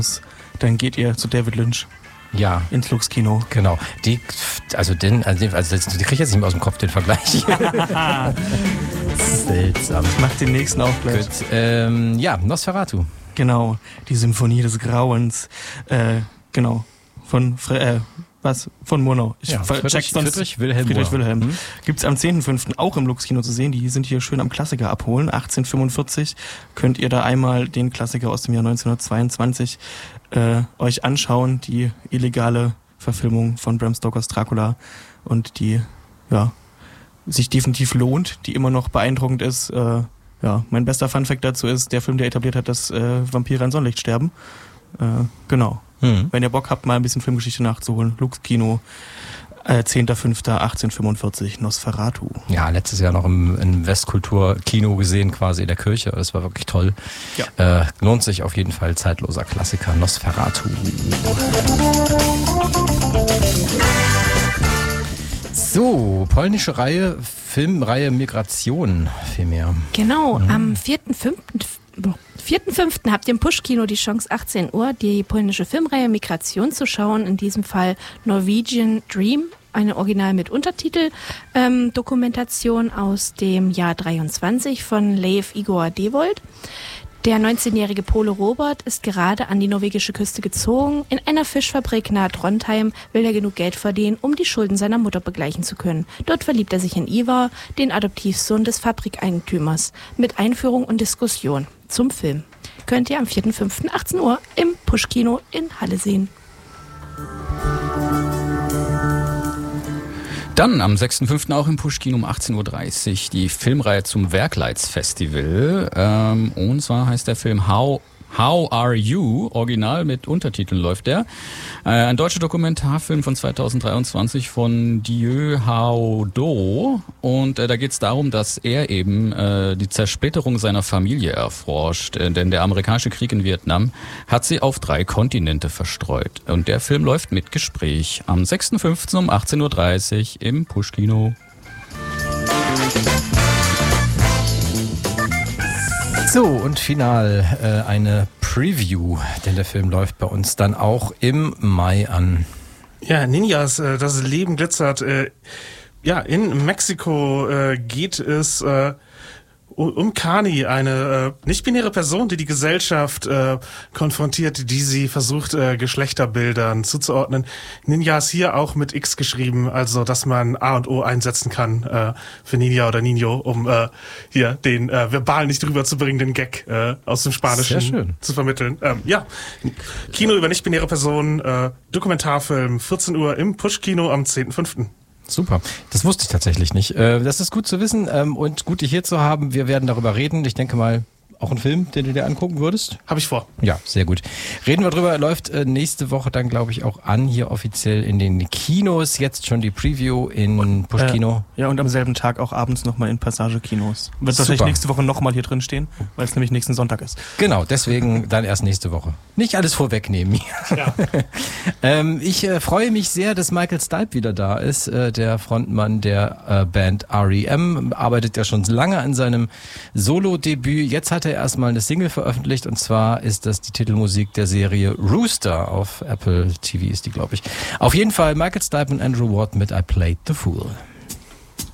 dann geht ihr zu David Lynch. Ja. Ins Lux-Kino. Genau. Die kriege ich jetzt nicht mehr aus dem Kopf, den Vergleich. Seltsam. Ich mach den nächsten auch gleich. Gut. Nosferatu. Genau. Die Symphonie des Grauens. Genau. Von Murnau. Friedrich Wilhelm. Gibt's am 10.05. auch im Lux-Kino zu sehen. Die sind hier schön am Klassiker abholen. 1845 könnt ihr da einmal den Klassiker aus dem Jahr 1922 euch anschauen. Die illegale Verfilmung von Bram Stokers Dracula. Und die, sich definitiv lohnt, die immer noch beeindruckend ist. Mein bester Funfact dazu ist der Film, der etabliert hat, dass Vampire in Sonnenlicht sterben. Genau. Wenn ihr Bock habt, mal ein bisschen Filmgeschichte nachzuholen. Lux-Kino, 10.05.1845, Nosferatu. Ja, letztes Jahr noch im Westkultur-Kino gesehen, quasi in der Kirche. Das war wirklich toll. Ja. Lohnt sich auf jeden Fall, zeitloser Klassiker, Nosferatu. So, polnische Filmreihe Migration, vielmehr. Genau, am 4.5. habt ihr im Push-Kino die Chance, 18 Uhr die polnische Filmreihe Migration zu schauen. In diesem Fall Norwegian Dream, eine Original mit Untertitel. Dokumentation aus dem Jahr 23 von Leif Igor Devold. Der 19-jährige Pole Robert ist gerade an die norwegische Küste gezogen. In einer Fischfabrik nahe Trondheim will er genug Geld verdienen, um die Schulden seiner Mutter begleichen zu können. Dort verliebt er sich in Ivar, den Adoptivsohn des Fabrikeigentümers. Mit Einführung und Diskussion zum Film könnt ihr am 4.5. 18 Uhr im Push-Kino in Halle sehen. Dann am 6.5. auch im Push-Kino um 18.30 Uhr die Filmreihe zum Werkleitsfestival. Und zwar heißt der Film How Are You? Original mit Untertiteln läuft der. Ein deutscher Dokumentarfilm von 2023 von Dieu Hao Do. Und da geht es darum, dass er eben die Zersplitterung seiner Familie erforscht. Denn der amerikanische Krieg in Vietnam hat sie auf 3 Kontinente verstreut. Und der Film läuft mit Gespräch am 6.5. um 18.30 Uhr im Push-Kino. So, und final eine Preview, denn der Film läuft bei uns dann auch im Mai an. Ja, Ninjas, das Leben glitzert. In Mexiko geht es um Kani, eine nicht-binäre Person, die Gesellschaft konfrontiert, die sie versucht, Geschlechterbildern zuzuordnen. Ninjas hier auch mit X geschrieben, also dass man A und O einsetzen kann für Ninja oder Nino, um hier den verbal nicht drüber zu bringen, den Gag aus dem Spanischen zu vermitteln. Kino über nicht-binäre Personen, Dokumentarfilm, 14 Uhr im Push-Kino am 10.5. Super, das wusste ich tatsächlich nicht. Das ist gut zu wissen und gut, dich hier zu haben. Wir werden darüber reden. Ich denke mal, auch ein Film, den du dir angucken würdest? Habe ich vor. Ja, sehr gut. Reden wir drüber. Läuft nächste Woche dann, glaube ich, auch an, hier offiziell in den Kinos. Jetzt schon die Preview in Push-Kino. Und am selben Tag auch abends nochmal in Passage-Kinos. Wird wahrscheinlich nächste Woche nochmal hier drin stehen, weil es nämlich nächsten Sonntag ist. Genau, deswegen dann erst nächste Woche. Nicht alles vorwegnehmen. Ja. Ich freue mich sehr, dass Michael Stipe wieder da ist. Der Frontmann der Band R.E.M. arbeitet ja schon lange an seinem Solo-Debüt. Jetzt hat er erstmal eine Single veröffentlicht, und zwar ist das die Titelmusik der Serie Rooster. Auf Apple TV ist die, glaube ich. Auf jeden Fall Michael Stipe und Andrew Ward mit I Played the Fool.